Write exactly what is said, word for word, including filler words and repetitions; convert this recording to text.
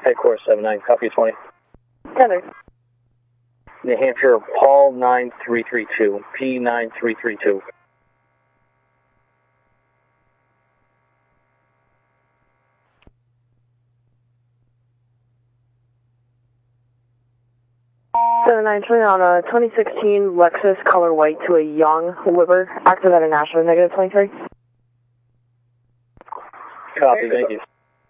Headquarters seven nine, copy twenty. Heather. New Hampshire, Paul nine three three two, P nine three three two. seven nine twenty on a twenty sixteen Lexus color white to a young Wibber, active at a Nashville, negative twenty-three. Copy, thank you.